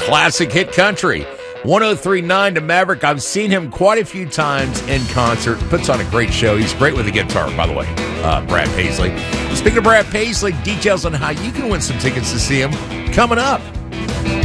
classic hit country. 103.9 to Maverick. I've seen him quite a few times in concert. Puts on a great show. He's great with the guitar, by the way, Brad Paisley. Speaking of Brad Paisley, details on how you can win some tickets to see him coming up.